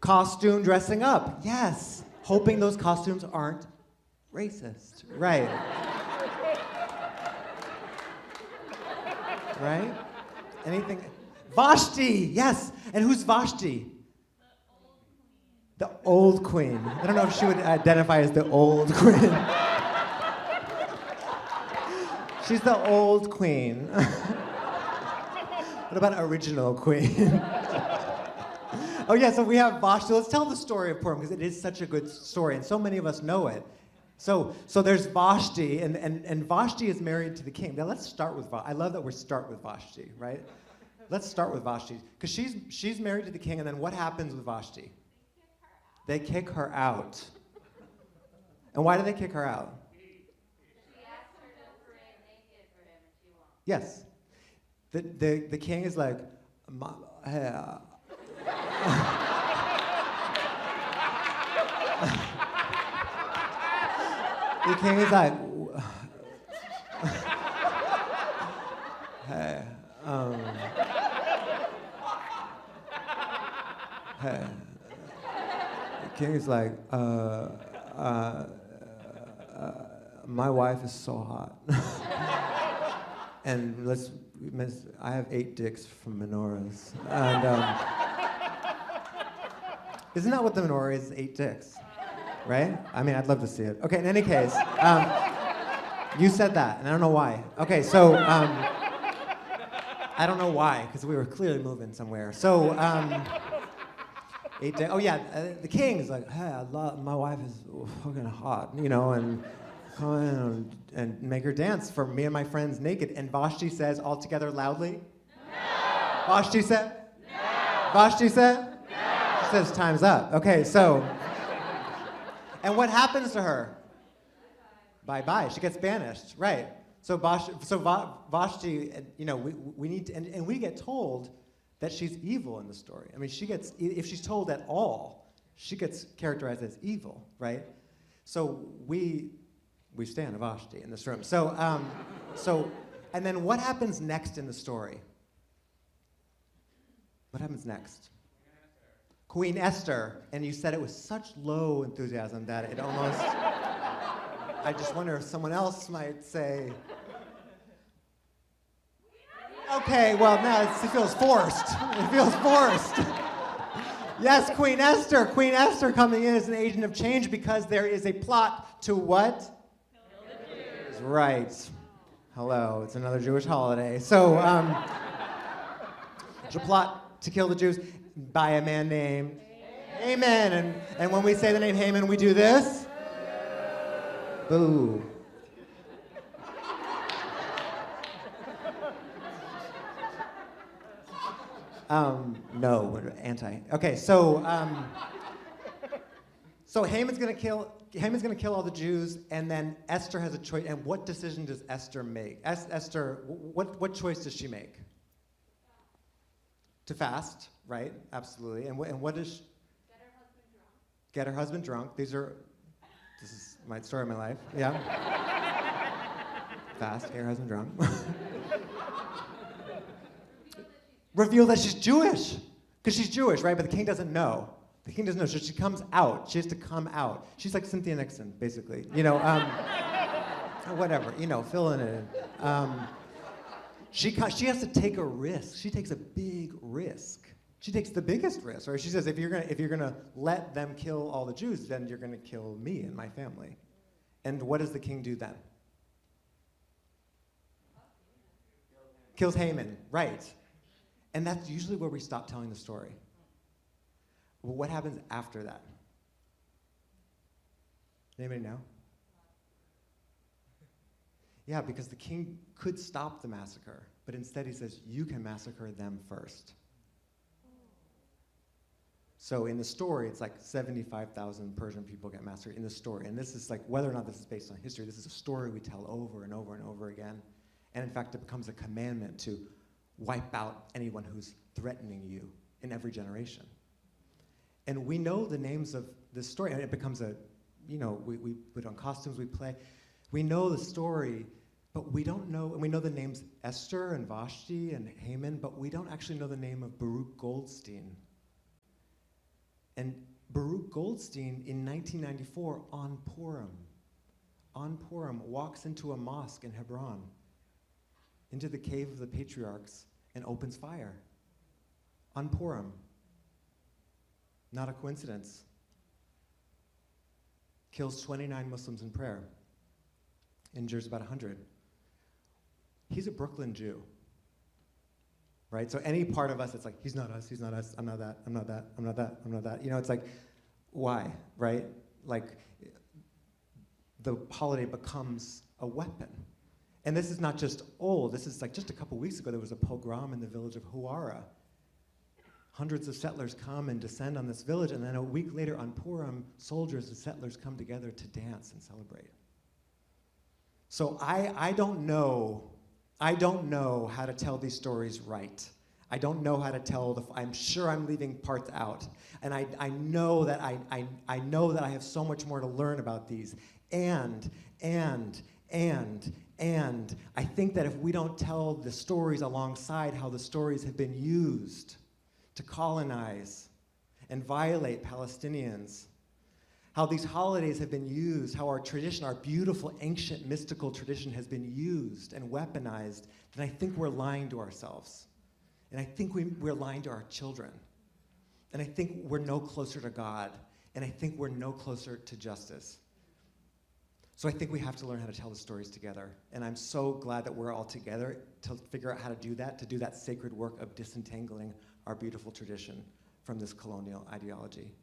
Costume dressing up, yes. Hoping those costumes aren't racist, right? Right? Anything? Vashti, yes. And who's Vashti? The old queen. I don't know if she would identify as the old queen. She's the old queen. What about original queen? Oh yeah, so we have Vashti. Let's tell the story of Purim because it is such a good story and so many of us know it. So there's Vashti and Vashti is married to the king. Now let's start with Vashti. I love that we start with Vashti, right? Let's start with Vashti because she's married to the king and then what happens with Vashti? They kick her out. And why do they kick her out? She asked her to pray naked for him and she won't. Yes. The king is like, the king is like, hey, hey. The king is like, my wife is so hot. And I have 8 dicks from menorahs. And isn't that what the menorah is? 8 dicks, right? I mean, I'd love to see it. Okay, in any case, you said that, and I don't know why. Okay, so I don't know why, because we were clearly moving somewhere. So 8 dicks. Oh yeah, the king is like, hey, my wife is fucking hot, you know, and come in and make her dance for me and my friends naked. And Vashti says all together loudly, no. Vashti said, no. Vashti said, no. She says time's up. Okay, so, and what happens to her? Bye-bye. She gets banished, right? So Vashti, you know, we need to, and we get told that she's evil in the story. I mean, if she's told at all, she gets characterized as evil, right? So we stand Vashti in this room. So, and then what happens next in the story? What happens next? Queen Esther. And you said it with such low enthusiasm that it almost, I just wonder if someone else might say, okay, well, now it feels forced. It feels forced. Yes, Queen Esther. Queen Esther coming in as an agent of change because there is a plot to what? Right. Hello, it's another Jewish holiday. So, there's a plot to kill the Jews by a man named Haman. And when we say the name Haman, we do this. Boo. No, we're anti. Okay, so Haman's gonna kill all the Jews, and then Esther has a choice. And what decision does Esther make? Esther, what choice does she make? To fast, right? Absolutely. And what does? Get her husband drunk. This is my story of my life. Yeah. Fast, get her husband drunk. Reveal that she's Jewish, because she's Jewish, right? But the king doesn't know. The king doesn't know, so she comes out. She has to come out. She's like Cynthia Nixon, basically. You know, whatever. You know, fill in it. She has to take a risk. She takes a big risk. She takes the biggest risk, right? She says, if you're gonna let them kill all the Jews, then you're gonna kill me and my family. And what does the king do then? Kills Haman, right? And that's usually where we stop telling the story. Well, what happens after that? Anybody know? Yeah, because the king could stop the massacre, but instead he says, you can massacre them first. So in the story, it's like 75,000 Persian people get massacred in the story. And this is like, whether or not this is based on history, this is a story we tell over and over and over again. And in fact, it becomes a commandment to wipe out anyone who's threatening you in every generation. And we know the names of this story, and it becomes a, you know, we put on costumes, we play. We know the story, but we don't know, and we know the names Esther and Vashti and Haman, but we don't actually know the name of Baruch Goldstein. And Baruch Goldstein in 1994 on Purim, walks into a mosque in Hebron, into the cave of the patriarchs, and opens fire. On Purim. Not a coincidence. Kills 29 Muslims in prayer. Injures about 100. He's a Brooklyn Jew. Right? So any part of us, it's like, he's not us, I'm not that, I'm not that, I'm not that, I'm not that. You know, it's like, why, right? Like, the holiday becomes a weapon. And this is not just old, this is like just a couple weeks ago, there was a pogrom in the village of Huara. Hundreds of settlers come and descend on this village, and then a week later on Purim, soldiers and settlers come together to dance and celebrate. So I don't know how to tell these stories right. I don't know how to tell I'm sure I'm leaving parts out. And I know that I know that I have so much more to learn about these. And I think that if we don't tell the stories alongside how the stories have been used to colonize and violate Palestinians, how these holidays have been used, how our tradition, our beautiful, ancient, mystical tradition has been used and weaponized, then I think we're lying to ourselves. And I think we're lying to our children. And I think we're no closer to God. And I think we're no closer to justice. So I think we have to learn how to tell the stories together. And I'm so glad that we're all together to figure out how to do that sacred work of disentangling our beautiful tradition from this colonial ideology.